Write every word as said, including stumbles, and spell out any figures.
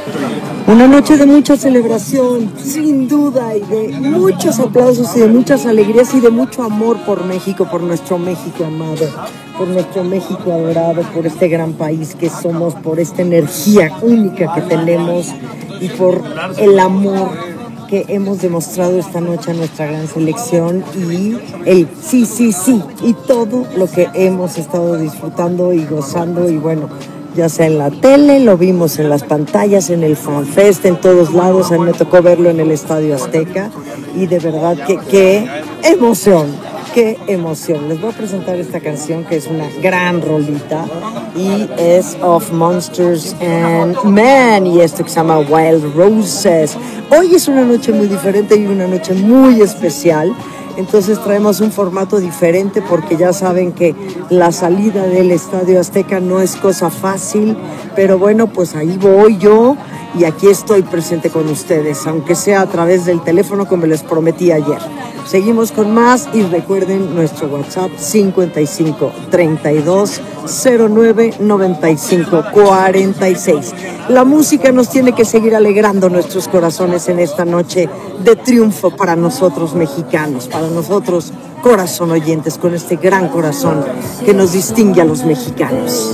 Una noche de mucha celebración, sin duda, y de muchos aplausos y de muchas alegrías y de mucho amor por México, por nuestro México amado, por nuestro México adorado, por este gran país que somos, por esta energía única que tenemos y por el amor que hemos demostrado esta noche a nuestra gran selección y el sí, sí, sí, y todo lo que hemos estado disfrutando y gozando y bueno, ya sea en la tele, lo vimos en las pantallas, en el FanFest, en todos lados, a mí me tocó verlo en el Estadio Azteca y de verdad que qué emoción, qué emoción. Les voy a presentar esta canción que es una gran rolita y es Of Monsters and Men y esto que se llama Wild Roses. Hoy es una noche muy diferente y una noche muy especial. Entonces traemos un formato diferente porque ya saben que la salida del Estadio Azteca no es cosa fácil, pero bueno, pues ahí voy yo y aquí estoy presente con ustedes, aunque sea a través del teléfono como les prometí ayer. Seguimos con más y recuerden nuestro WhatsApp cincuenta y cinco, treinta y dos, cero nueve, noventa y cinco, cuarenta y seis. La música nos tiene que seguir alegrando nuestros corazones en esta noche de triunfo para nosotros mexicanos, para nosotros corazón oyentes, con este gran corazón que nos distingue a los mexicanos.